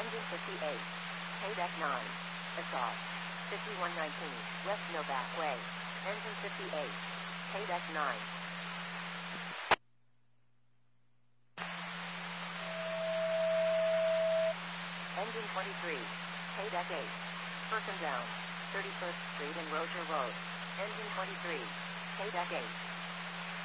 Engine 58. Paydeck 9. Assault. 5119. West Novak Way. Engine 58. Paydeck 9. Engine 23. Paydeck 8. Firkham Down. 31st Street and Roger Road. Engine 23. Paydeck 8.